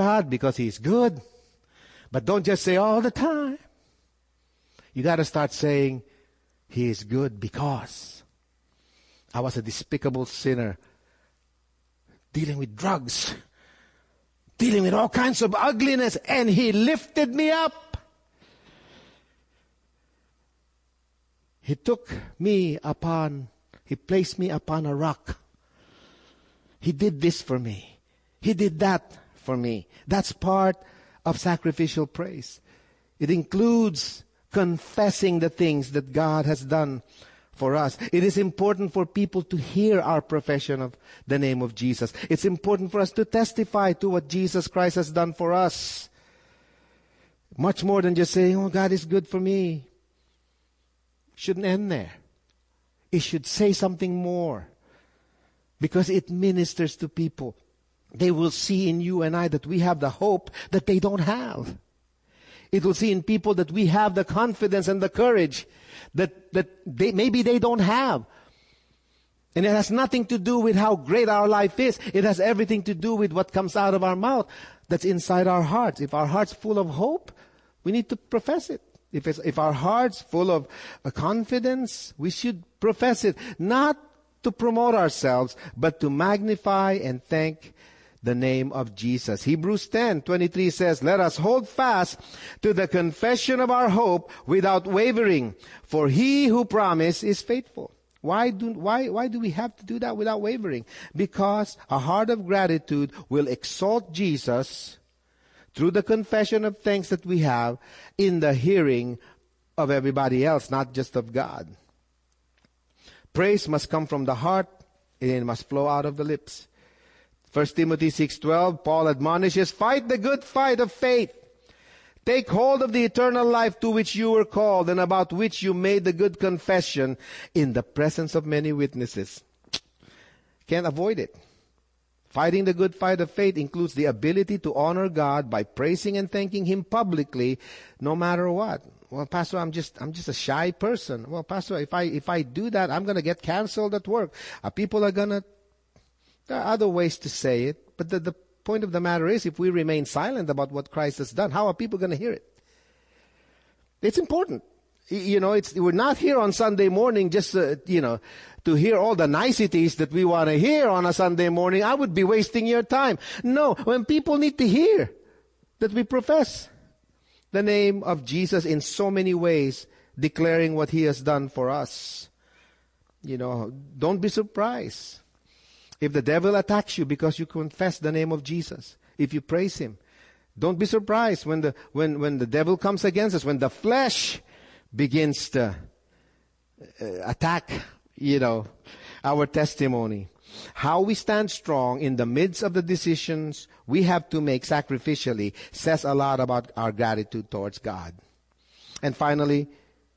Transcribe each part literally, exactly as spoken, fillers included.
God because He's good. But don't just say all the time. You got to start saying, He is good because I was a despicable sinner, dealing with drugs, dealing with all kinds of ugliness, and He lifted me up. He took me upon, He placed me upon a rock. He did this for me. He did that for me. That's part of sacrificial praise. It includes confessing the things that God has done for us. It is important for people to hear our profession of the name of Jesus. It's important for us to testify to what Jesus Christ has done for us. Much more than just saying, oh, God is good for me. Shouldn't end there. It should say something more. Because it ministers to people. They will see in you and I that we have the hope that they don't have. It will see in people that we have the confidence and the courage that, that they, maybe they don't have. And it has nothing to do with how great our life is. It has everything to do with what comes out of our mouth that's inside our hearts. If our heart's full of hope, we need to profess it. If, it's, if our heart's full of uh, confidence, we should profess it. Not to promote ourselves, but to magnify and thank the name of Jesus. Hebrews ten twenty-three says, let us hold fast to the confession of our hope without wavering, for He who promised is faithful. Why do, why, why do we have to do that without wavering? Because a heart of gratitude will exalt Jesus through the confession of thanks that we have in the hearing of everybody else, not just of God. Praise must come from the heart and it must flow out of the lips. First Timothy six twelve, Paul admonishes, fight the good fight of faith. Take hold of the eternal life to which you were called and about which you made the good confession in the presence of many witnesses. Can't avoid it. Fighting the good fight of faith includes the ability to honor God by praising and thanking Him publicly, no matter what. Well, Pastor, I'm just I'm just a shy person. Well, Pastor, if I if I do that, I'm going to get canceled at work. Uh, people are going to... There are other ways to say it. But the, the point of the matter is, if we remain silent about what Christ has done, how are people going to hear it? It's important. You know, it's we're not here on Sunday morning just, uh, you know, to hear all the niceties that we want to hear on a Sunday morning. I would be wasting your time. No, when people need to hear that we profess the name of Jesus in so many ways, declaring what He has done for us. You know, don't be surprised if the devil attacks you because you confess the name of Jesus. If you praise Him, don't be surprised when the when when the devil comes against us, when the flesh begins to uh, attack, you know, our testimony. How we stand strong in the midst of the decisions we have to make sacrificially says a lot about our gratitude towards God. And finally,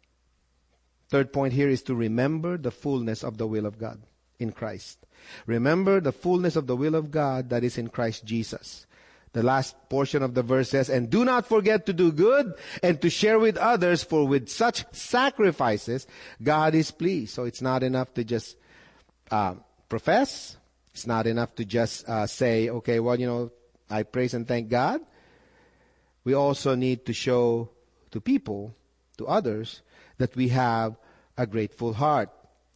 third point here is to remember the fullness of the will of God in Christ. Remember the fullness of the will of God that is in Christ Jesus. The last portion of the verse says, and do not forget to do good and to share with others, for with such sacrifices God is pleased. So it's not enough to just uh, profess. It's not enough to just uh, say, okay, well, you know, I praise and thank God. We also need to show to people, to others, that we have a grateful heart.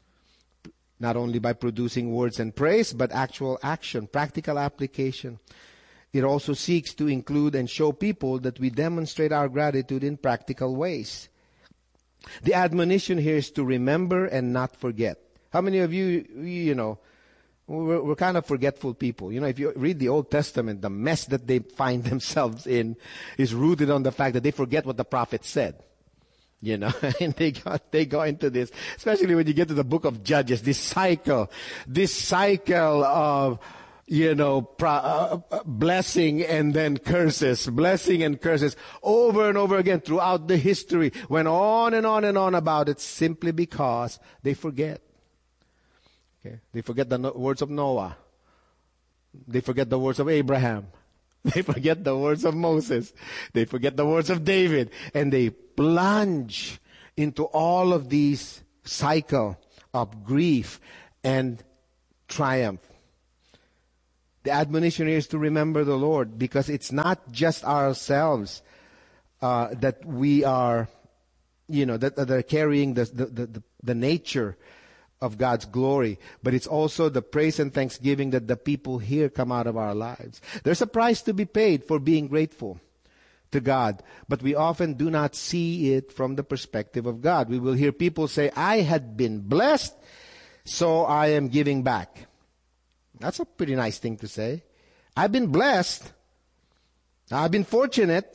Not only by producing words and praise, but actual action, practical application. It also seeks to include and show people that we demonstrate our gratitude in practical ways. The admonition here is to remember and not forget. How many of you, you know, we're, we're kind of forgetful people. You know, if you read the Old Testament, the mess that they find themselves in is rooted on the fact that they forget what the prophet said. You know, and they got, they go into this, especially when you get to the book of Judges, this cycle, this cycle of, you know, pro, uh, blessing and then curses, blessing and curses over and over again throughout the history, went on and on and on about it simply because they forget. Okay. They forget the no- words of Noah. They forget the words of Abraham. They forget the words of Moses. They forget the words of David. And they plunge into all of these cycle of grief and triumph. The admonition here is to remember the Lord, because it's not just ourselves uh, that we are, you know, that, that are carrying the, the, the, the nature of God's glory, but it's also the praise and thanksgiving that the people here come out of our lives. There's a price to be paid for being grateful to God, but we often do not see it from the perspective of God. We will hear people say, I had been blessed, so I am giving back. That's a pretty nice thing to say. I've been blessed. I've been fortunate.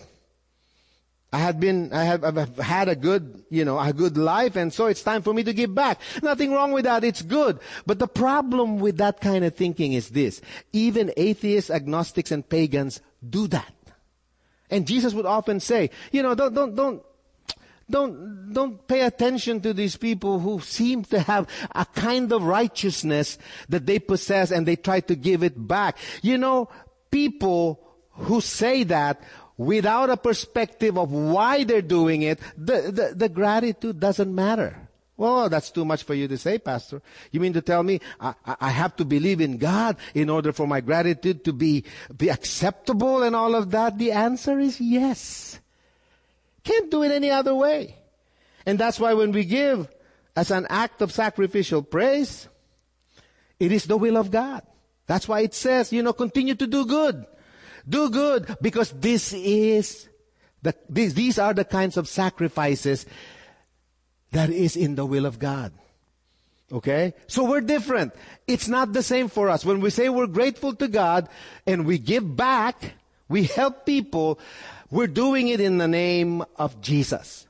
I had been, I have I've had a good, you know, a good life, and so it's time for me to give back. Nothing wrong with that. It's good. But the problem with that kind of thinking is this. Even atheists, agnostics, and pagans do that. And Jesus would often say, you know, don't, don't, don't, don't, don't pay attention to these people who seem to have a kind of righteousness that they possess and they try to give it back. You know, people who say that without a perspective of why they're doing it, the, the, the gratitude doesn't matter. Well, that's too much for you to say, Pastor. You mean to tell me I, I have to believe in God in order for my gratitude to be, be acceptable and all of that? The answer is yes. Can't do it any other way. And that's why when we give as an act of sacrificial praise, it is the will of God. That's why it says, you know, continue to do good. Do good, because this is the, these, these are the kinds of sacrifices that is in the will of God. Okay? So we're different. It's not the same for us. When we say we're grateful to God and we give back, we help people, we're doing it in the name of Jesus.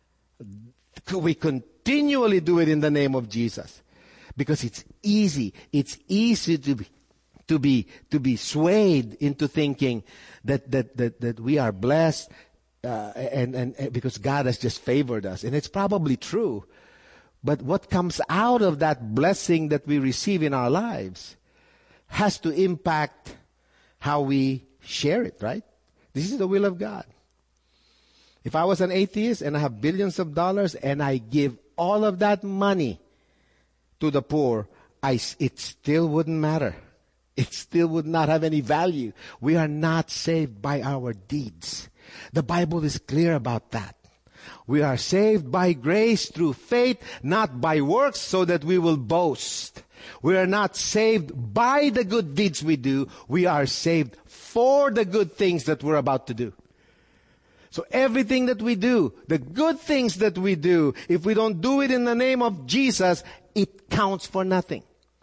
We continually do it in the name of Jesus. Because it's easy. It's easy to be to be to be swayed into thinking that that that, that we are blessed uh, and, and and because God has just favored us. And it's probably true. But what comes out of that blessing that we receive in our lives has to impact how we share it, right? This is the will of God. If I was an atheist and I have billions of dollars and I give all of that money to the poor, I, it still wouldn't matter. It still would not have any value. We are not saved by our deeds. The Bible is clear about that. We are saved by grace through faith, not by works, so that we will boast. We are not saved by the good deeds we do. We are saved for the good things that we're about to do. So everything that we do, the good things that we do, if we don't do it in the name of Jesus, it counts for nothing.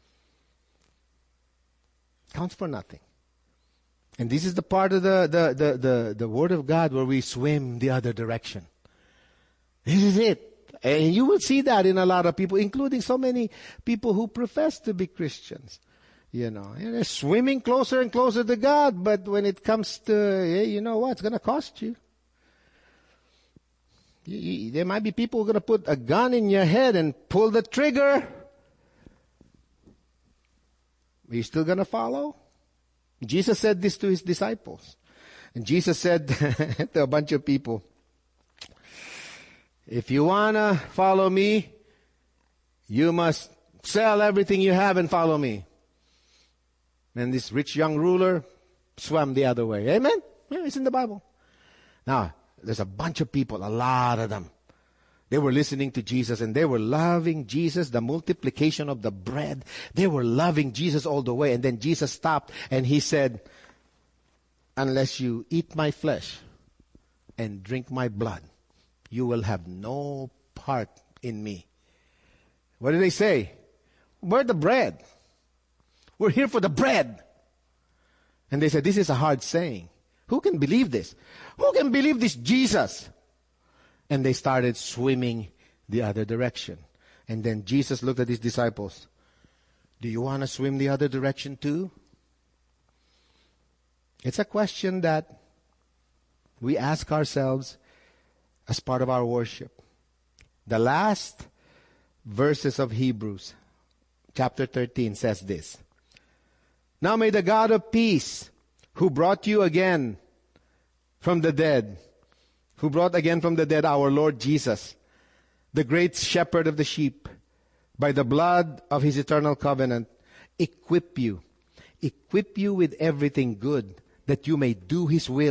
Counts for nothing. And this is the part of the, the, the, the, the Word of God where we swim the other direction. This is it. And you will see that in a lot of people, including so many people who profess to be Christians. You know, and they're swimming closer and closer to God, but when it comes to, hey, you know what, it's going to cost you. You, you. There might be people who are going to put a gun in your head and pull the trigger. Are you still going to follow? Jesus said this to his disciples. And Jesus said to a bunch of people, if you want to follow me, you must sell everything you have and follow me. And this rich young ruler swam the other way. Amen? Yeah, it's in the Bible. Now, there's a bunch of people, a lot of them. They were listening to Jesus and they were loving Jesus, the multiplication of the bread. They were loving Jesus all the way. And then Jesus stopped and he said, unless you eat my flesh and drink my blood, you will have no part in me. What did they say? We're the bread. We're here for the bread. And they said, this is a hard saying. Who can believe this? Who can believe this Jesus? And they started swimming the other direction. And then Jesus looked at his disciples. Do you want to swim the other direction too? It's a question that we ask ourselves as part of our worship. The last verses of Hebrews, chapter thirteen, says this. Now may the God of peace, who brought you again from the dead, who brought again from the dead our Lord Jesus, the great shepherd of the sheep, by the blood of his eternal covenant, equip you, equip you with everything good, that you may do His will.